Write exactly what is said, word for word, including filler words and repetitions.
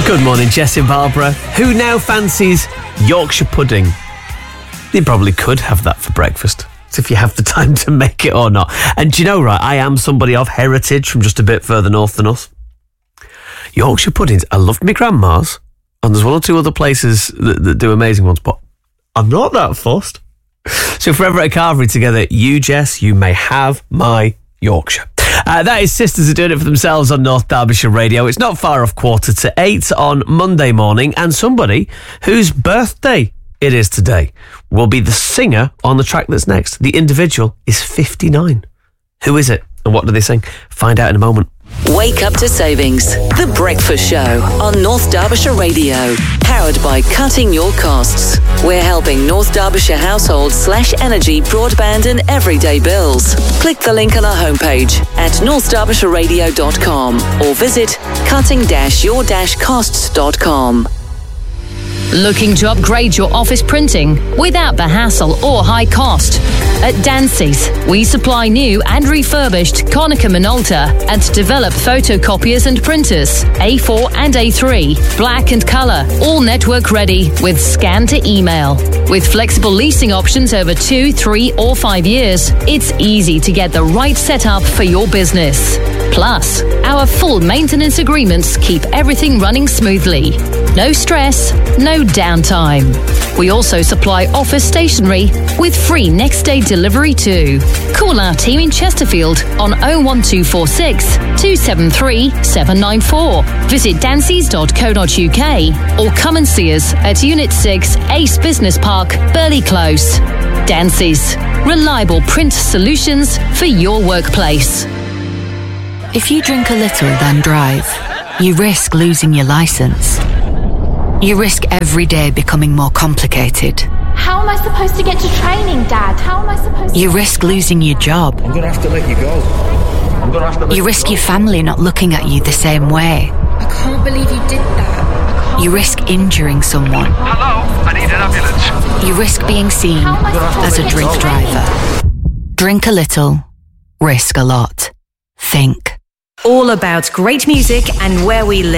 Good morning, Jess and Barbara. Who now fancies Yorkshire pudding? You probably could have that for breakfast, if you have the time to make it or not. And do you know, right, I am somebody of heritage from just a bit further north than us. Yorkshire puddings, I loved my grandma's, and there's one or two other places that, that do amazing ones, but I'm not that fussed. So forever at Carvery together, you, Jess, you may have my Yorkshire. Uh, that is Sisters Are Doing It For Themselves on North Derbyshire Radio. It's not far off quarter to eight on Monday morning, and somebody whose birthday it is today will be the singer on the track that's next. The individual is fifty-nine. Who is it, and what do they sing? Find out in a moment. Wake up to savings. The Breakfast Show on North Derbyshire Radio. Powered by Cutting Your Costs. We're helping North Derbyshire households slash energy, broadband and everyday bills. Click the link on our homepage at north derbyshire radio dot com or visit cutting your costs dot com. Looking to upgrade your office printing without the hassle or high cost? At Dancy's, we supply new and refurbished Konica Minolta and develop photocopiers and printers, A four and A three, black and colour, all network ready with scan to email. With flexible leasing options over two, three or five years, it's easy to get the right setup for your business. Plus, our full maintenance agreements keep everything running smoothly. No stress, no downtime. We also supply office stationery with free next day delivery too. Call our team in Chesterfield on oh one two four six, two seven three, seven nine four. Visit dancies dot co dot uk or come and see us at Unit six, Ace Business Park, Burley Close. Dancy's, reliable print solutions for your workplace. If you drink a little then drive, you risk losing your licence. You risk every day becoming more complicated. How am I supposed to get to training, Dad? How am I supposed to... You risk losing your job. I'm going to have to let you go. I'm going to have to let You risk your family not looking at you the same way. I can't believe you did that. You risk injuring someone. Hello, I need an ambulance. You risk being seen as a drink driver. Drink a little, risk a lot. Think. All about great music and where we live.